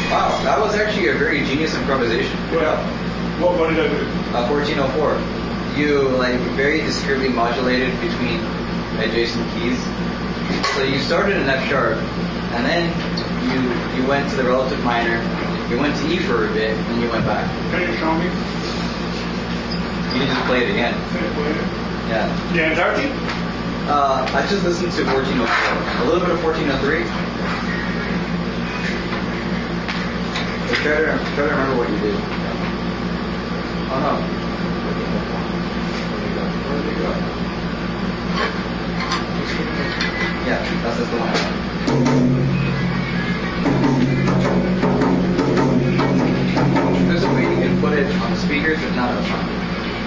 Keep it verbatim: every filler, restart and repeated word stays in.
Wow, that was actually a very genius improvisation. Yeah. What, what did I do? Uh, fourteen oh four. You like very discreetly modulated between adjacent keys. So you started in F sharp, and then you you went to the relative minor. You went to E for a bit, and you went back. Can you show me? You just play it again. Can you play it? Yeah. The entirety? Uh, I just listened to fourteen oh four. A little bit of fourteen oh three. So try to try to remember what you did. Oh no. Where did it go? Where did it go?